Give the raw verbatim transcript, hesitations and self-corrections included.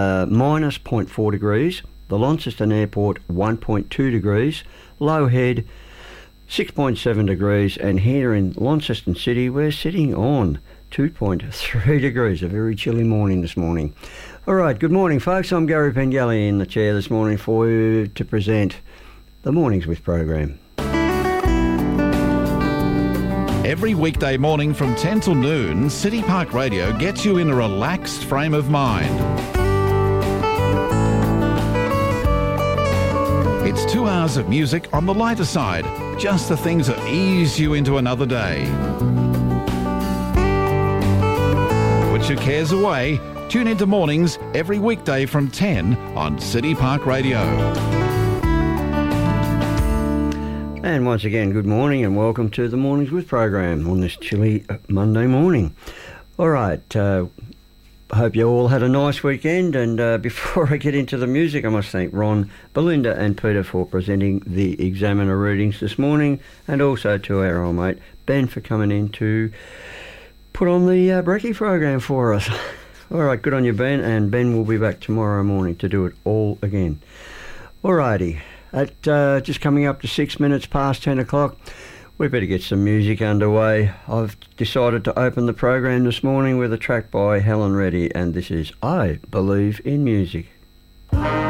uh, minus zero point four degrees. The Launceston Airport, one point two degrees. Low Head, six point seven degrees. And here in Launceston City, we're sitting on two point three degrees. A very chilly morning this morning. All right, good morning, folks. I'm Gary Pengelly in the chair this morning for you to present the Mornings With program. Every weekday morning from ten till noon, City Park Radio gets you in a relaxed frame of mind. It's two hours of music on the lighter side, just the things that ease you into another day. Put your cares away. Tune into mornings every weekday from ten on City Park Radio. And once again, good morning and welcome to the Mornings With program on this chilly Monday morning. All right, uh, I hope you all had a nice weekend, and uh, before I get into the music, I must thank Ron, Belinda and Peter for presenting the Examiner readings this morning, and also to our old mate Ben for coming in to put on the uh, Brekkie program for us. All right, good on you, Ben, and Ben will be back tomorrow morning to do it all again. All righty. At uh, just coming up to six minutes past ten o'clock, we better get some music underway. I've decided to open the program this morning with a track by Helen Reddy, and this is I Believe in Music.